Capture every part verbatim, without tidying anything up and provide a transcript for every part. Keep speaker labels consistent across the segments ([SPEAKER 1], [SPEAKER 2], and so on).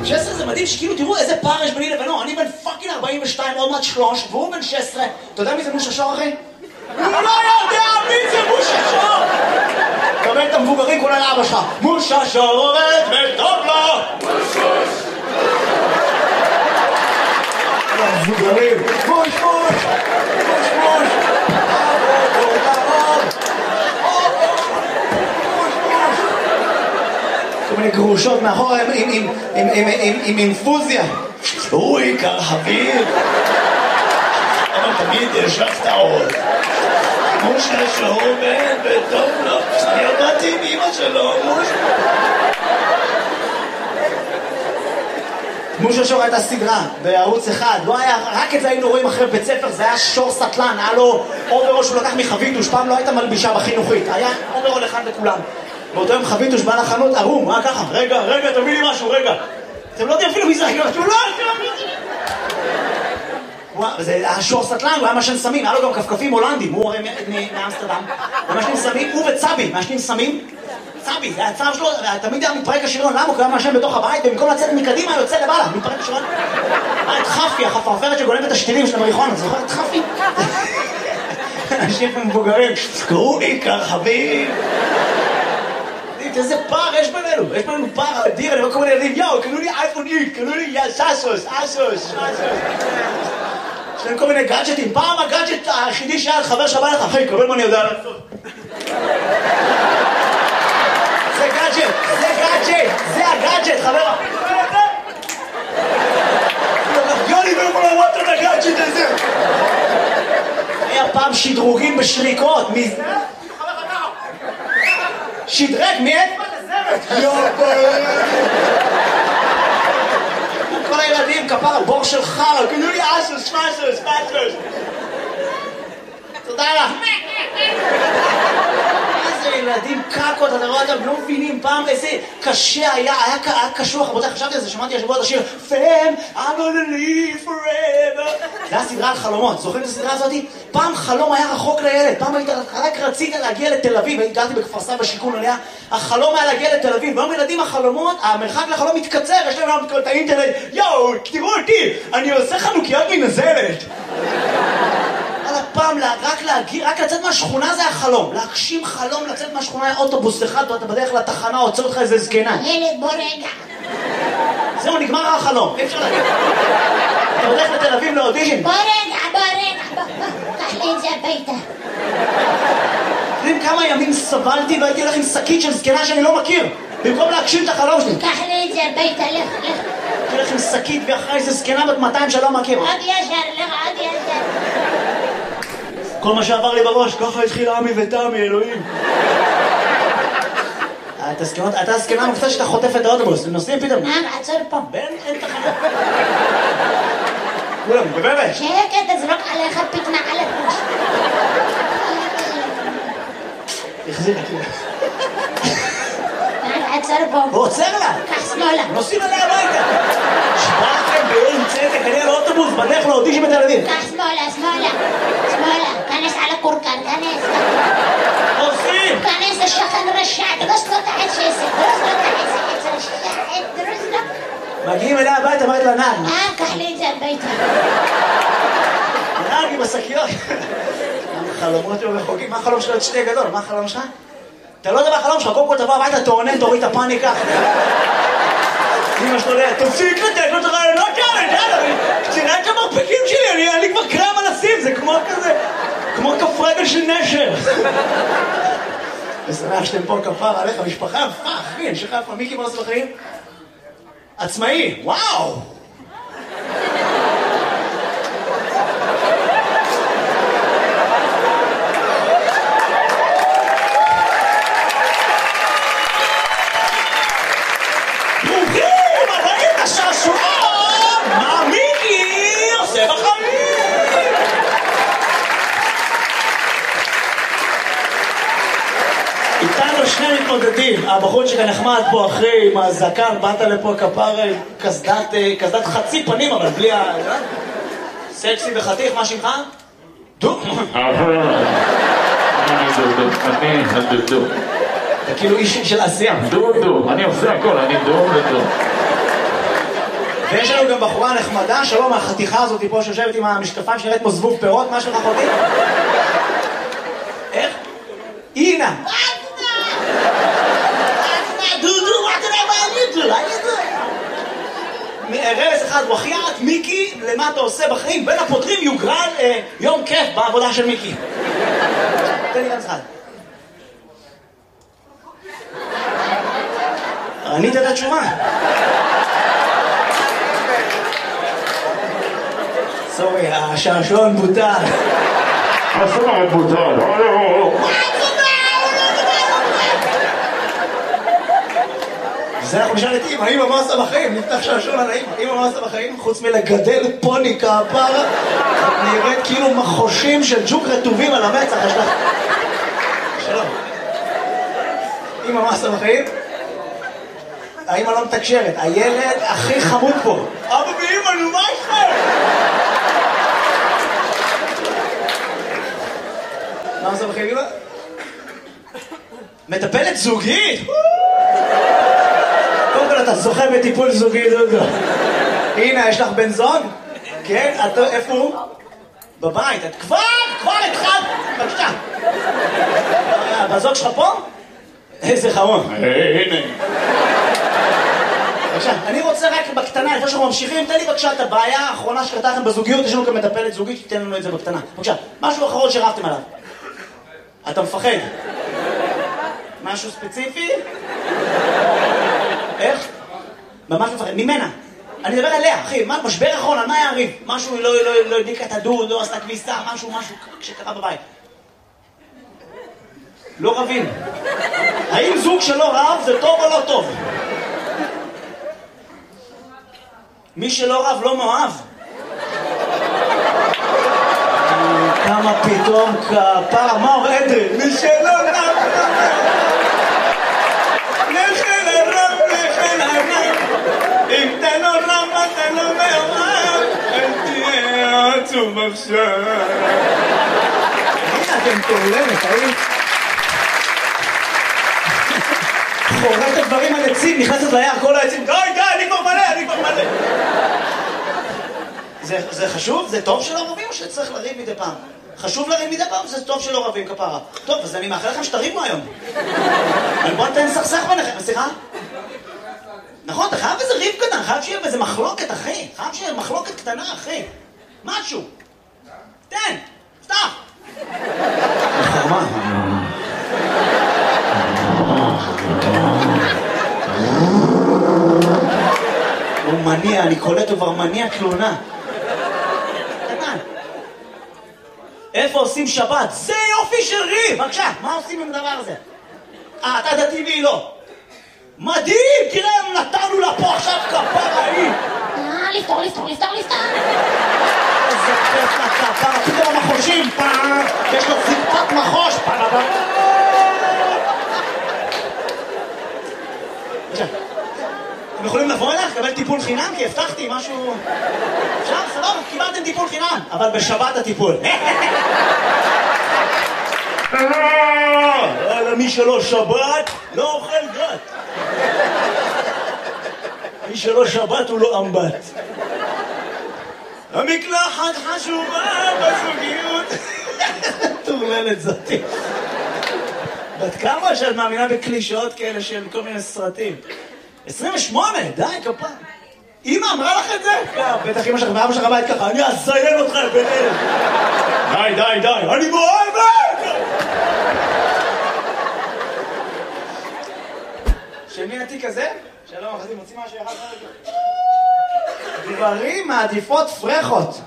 [SPEAKER 1] שש עשרה זה מדהים שכאילו תראו איזה פער יש ביני לבינו, אני בן פאקינג ארבעים ושתיים, עוד מעט שלוש, והוא בן שש עשרה. אתה יודע מי זה מושה שור, אחי? הוא לא יודע מי זה מושה שור! קבל את המבוגרים כולל אבא שלך. מושה שור עובד וטוב לו! מוש המבוגרים, מוש מוש! מוש מוש! אבו תרוב! מוש מוש! כל מיני גרושות מאחורה עם אינפוזיה. הוא עיקר חביב. אבל תמיד יש לך טעות. מושה שור עובד וטוב לו. אני עבדתי עם אמא שלו, מושה. מושה שור הייתה סדרה בערוץ אחד, לא היה, רק את זה היינו רואים אחרי בית ספר, זה היה שור סטלן, היה לו אוברול שהוא לקח מחביתוש, פעם לא הייתה מלבישה בחינוכית, היה אוברול אחד לכולם. באותו יום חביתוש בא לחנות ערום, מה ככה? רגע, רגע, תביא לי משהו, רגע. אתם לא יודעים אפילו מי זה, הוא לא, זה היה שור סטלן, הוא היה משן סמים, היה לו גם כפכפים הולנדים, הוא הרי מאמסטרדם, הוא משנים סמים, הוא וצבי, משנים סמים, צבי, זה הצו שלו, תמיד היה מתפרק השריון, למה? הוא היה משן בתוך הבית, במקום לצאת מקדימה, יוצא לבעלה, מתפרק השריון. היה את חפי, החפרפרת שגונבת את השתילים של המריחואנה, זוכר את חפי? אנשים מבוגרים, קראו עיקר חביב. איזה פער יש בינינו, יש בינינו פער אדיר, אני רואה כל מיני ילדים, יאו, קנו לי אייפון איקס, קנו לי סאסוס, אסוס, אסוס. יש להם כל מיני גאדג'טים, פעם הגאדג'ט היחידי שהיה חבר שבא לך, אחי, קבל מה אני יודע לעשות. זה גאדג'ט, זה גאדג'ט, זה הגאדג'ט, חבר. יוני ואומר לו, what the גאדג'ט הזה? היה פעם שדרוגים בשריקות, מי... שדרג, מי את? כל הילדים, כפר, בור של חר, קנו לי אסוס, פסוס, פסוס. תודה לך. איזה ילדים קקות, אתה רואה אותם, לא מבינים פעם איזה קשה היה, היה קשוח, רבותיי, חשבתי על זה, שמעתי השבוע את השיר Fam, I'm gonna live forever. זה היה סדרה על חלומות, זוכרים את הסדרה הזאת? פעם חלום היה רחוק לילד, פעם היית, רק רצית להגיע לתל אביב, גרתי בכפר סבא בשיכון עליה, החלום היה להגיע לתל אביב, והיום ילדים החלומות, המרחק לחלום מתקצר, יש להם את האינטרנט, יואו, תראו אותי, אני עושה חנוכיות מנזלת. על הפעם, רק להגיע, רק לצאת מהשכונה זה החלום, להגשים חלום, לצאת מהשכונה היה אוטובוס אחד, ואתה בדרך לתחנה, עוצר אותך איזה זקנה. ילד, בוא רגע. זהו, נגמר החלום, אי אפשר להגיד. אתה בדרך לתל אביב לאודישן. בוא רגע, בוא רגע, בוא, בוא, קח לי את זה הביתה. יודעים כמה ימים סבלתי והייתי הולך עם שקית של זקנה שאני לא מכיר, במקום להגשים את החלום שלי. קח לי את זה הביתה, לך, לך. הייתי הולך עם שקית ואחרי איזה זקנה בת מאתיים שלא מכיר. עוד ישר, לך, עוד ישר. כל מה שעבר לי בראש, ככה התחיל עמי ותמי, אלוהים. אתה הזקנה המקצוע שאתה חוטף את האוטובוס, נוסעים פתאום. נעם, עצור פה. בן, אין תחנה. כולם, בבבת. שקט, תזרוק עליך פתנה על הראש. תחזיר את זה. נעם, עצור פה. הוא עוצר לה. קח שמאלה. נוסעים עליה הביתה. שבאתם באין צדק, אני על האוטובוס, בדרך לאודישן בתל אביב. קח שמאלה, שמאלה. שמאלה. כנס על הקורקן, כנס. עושים. כנס לשכן רשע, דרוס לו את העץ שעשר. דרוס לו את העץ שעשר. דרוס לו. מגיעים אליה הביתה, אמרת לה, נעם. אה, קח לי את זה הביתה. נעם עם השקיות. חלומות לא רחוקים. מה החלום שלו? את שתי גדול. מה החלום שלך? אתה לא יודע מה החלום שלך. קודם כל תבוא הביתה, תעונן, תוריד את הפאניקה. אמא שלו לאה, תפסיק לתת לו את הרעיונות כאלה, יאללה, תראה את המרפקים שלי, אני לי כבר קרם על הסים, זה כמו כזה, כמו כף רגל של נשר. ושמח שאתם פה כפר עליך, משפחה, מה אחי, אני שלך איפה, מיקי מה עושה בחיים? עצמאי, וואו! שני מתמודדים, הבחור שכאן נחמד פה אחרי עם הזקן, באת לפה כפר כסדת, כסדת חצי פנים אבל בלי ה... סקסי וחתיך, מה שמך? דו?
[SPEAKER 2] אני דודו, אני הדודו.
[SPEAKER 1] אתה כאילו איש של עשייה.
[SPEAKER 2] דודו, אני עושה הכל, אני דודו.
[SPEAKER 1] ויש לנו גם בחורה נחמדה, שלום, החתיכה הזאת פה שיושבת עם המשקפיים שנראית כמו זבוב פירות, מה שלך אחותי? איך? אינה. דודו, מה אתה יודע מה אני דו? רבס אחד, וחיית, מיקי, למה אתה עושה בחיים? בין הפותרים יוגרל יום כיף בעבודה של מיקי. תן לי רבס אחד. ענית את התשובה. סורי, השעשועון בוטל.
[SPEAKER 2] השעשועון בוטל.
[SPEAKER 1] זה אנחנו נשאל את אמא, אמא מה עושה בחיים? נפתח שעשועון על האמא. אמא מה עושה בחיים? חוץ מלגדל פוני כפרה, נראית כאילו מחושים של ג'וק רטובים על המצח. יש לך... שלום. אמא מה עושה בחיים? האמא לא מתקשרת, הילד הכי חמוד פה. אבא ואמא, נו מה איתכם? מה עושה בחיים, אמא? מטפלת זוגית? קודם כל אתה זוכה בטיפול זוגי, דודו. הנה, יש לך בן זוג? כן? איפה הוא? בבית. את כבר, כבר התחלת. בבקשה. בזוג שלך פה? איזה חמוד.
[SPEAKER 2] הנה.
[SPEAKER 1] בבקשה, אני רוצה רק בקטנה, לפני שאנחנו ממשיכים, תן לי בבקשה את הבעיה האחרונה שקרתה לכם בזוגיות, יש לנו גם מטפלת זוגית, תתן לנו את זה בקטנה. בבקשה, משהו אחרון שרבתם עליו. אתה מפחד? משהו ספציפי? איך? ממש מפחד, ממנה. אני מדבר עליה, אחי, מה, משבר אחרון, על מה היה הריב? משהו, לא, לא, לא הדליקה את הדוד, לא עשתה כביסה, משהו, משהו שקרה בבית. לא רבים. האם זוג שלא רב זה טוב או לא טוב? מי שלא רב לא מאוהב. כמה פתאום כפרה, מה אומר אדרי? מי שלא רב לכן הרב, לכן הרב, אם אתה לא רב אתה לא מאוהב, אל תהיה עצוב עכשיו. הנה אתם תעולמת, האם? חורט הדברים על עצים, נכנסת ליער, כל העצים, די, די, אני כבר מלא, אני כבר מלא. זה, זה חשוב? זה טוב שלא רבים או שצריך לריב מדי פעם? חשוב לריב מדי פעם? זה טוב שלא רבים כפרה. טוב, אז אני מאחל לכם שתריבו היום. אבל בוא נתן סכסך ביניכם, סליחה? נכון, אתה חייב איזה ריב קטן, חייב שיהיה באיזה מחלוקת, אחי. חייב שיהיה מחלוקת קטנה, אחי. משהו. תן, פתח. חרמה. הוא מניע, אני קולט כבר מניע תלונה. קטן. איפה עושים שבת? זה יופי של ריב! בבקשה, מה עושים עם הדבר הזה? אה, אתה דתי והיא לא. מדהים! תראה, נתנו לה פה עכשיו כפרה היא!
[SPEAKER 3] אה, לפתור, לפתור, לפתור, לפתור!
[SPEAKER 1] איזה כיף לכפרה, פתאום המחושים, פעם! יש לו זיפת מחוש! פעם! בבקשה. אתם יכולים לבוא אליך, לקבל טיפול חינם? כי הבטחתי משהו... אפשר? סבבה, קיבלתם טיפול חינם, אבל בשבת הטיפול. מי שלא שבת, לא אוכל גת. מי שלא שבת הוא לא אמבט. המקלחת חשובה בזוגיות. תורללת זאתי. בת כמה שאת מאמינה בקלישאות כאלה של כל מיני סרטים? עשרים ושמונה, די, כפה. אמא אמרה לך את זה? בטח אמא שלך ואבא שלך בית ככה, אני אזיין אותך בן אלף. די, די, די, אני מאוהבת! של מי התיק הזה? שלום, אחרי מוציא משהו אחד רגע. גברים מעדיפות פרחות.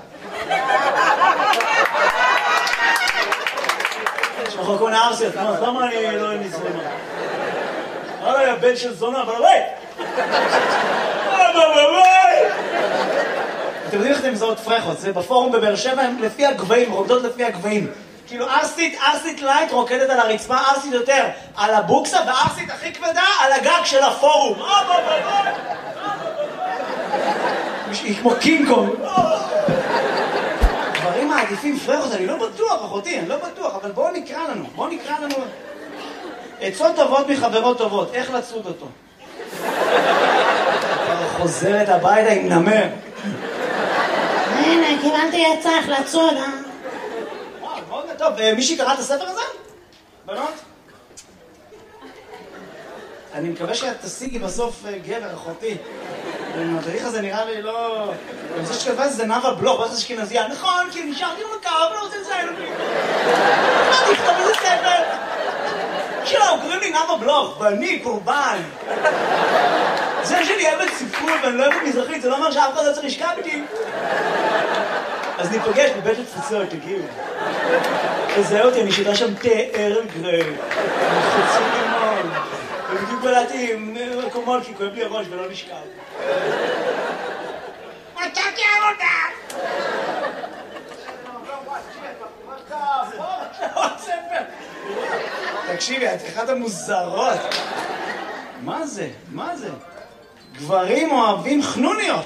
[SPEAKER 1] יש לך כל מיני ארסיות, למה אני לא נזרמה? הלאה, יא בן של זונה, אבל הרי! אתם יודעים איך אתם מזהות פרחות? זה בפורום בבאר שבע, הם לפי הגבהים, רוקדות לפי הגבהים. כאילו ארסית, ארסית לייט רוקדת על הרצפה, ארסית יותר על הבוקסה, וארסית הכי כבדה על הגג של הפורום. היא כמו קינג קונג. דברים מעדיפים פרחות, אני לא בטוח, אחותי, אני לא בטוח, אבל בואו נקרא לנו, בואו נקרא לנו... עצות טובות מחברות טובות, איך לצוד אותו? חוזרת הביתה עם נמר.
[SPEAKER 3] הנה, קיבלתי עצה איך לצוד, אה?
[SPEAKER 1] וואו, מאוד טוב. מישהי קרא את הספר הזה? בנות? אני מקווה שאת תשיגי בסוף גבר, אחותי. המדריך הזה נראה לי לא... אני חושב שכתבה זה נאווה בלוך, בטח אשכנזייה. נכון, כי נשארתי במקר, אבל לא רוצה לציין אותי. מה תכתוב איזה ספר? שלום, קוראים לי נאווה בלוך, ואני קורבן. זה שאני אוהבת ספרות ואני לא אוהבת מזרחית, זה לא אומר שאף אחד לא צריך לשכב איתי. אז ניפגש בבית התפוצות, תגיעו. תזהה אותי, אני שותה שם תה ארל גריי. חוצים לימון. ובדיוק בלעתי עם קומול, כי כואב לי הראש ולא נשכב.
[SPEAKER 3] מצאתי עבודה!
[SPEAKER 1] תקשיבי, את אחת המוזרות. מה זה? מה זה? גברים אוהבים חנוניות.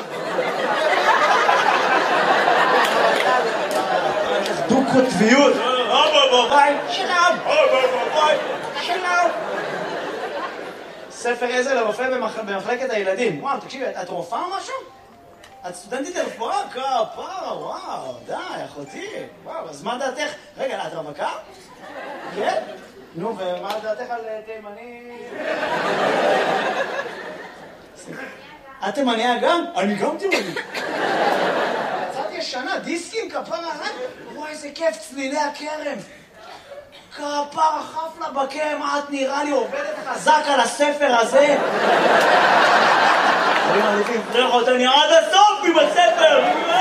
[SPEAKER 1] דו-קוטביות. שלום, שלום. ספר עזר לרופא במחלקת הילדים. וואו, תקשיבי, את רופאה או משהו? את סטודנטית לרפואה? כפרה, וואו, די, אחותי. וואו, אז מה דעתך? רגע, את רווקה? כן? נו, ומה דעתך על תימני? את תימניה גם? אני גם תימני. יצאתי ישנה, דיסקים, כפרה, וואי, איזה כיף, צלילי הכרם. כפרה חפלה בקרם, את נראה לי עובדת חזק על הספר הזה. אני מעדיף לפרח אותה, נראה עד הסוף עם הספר.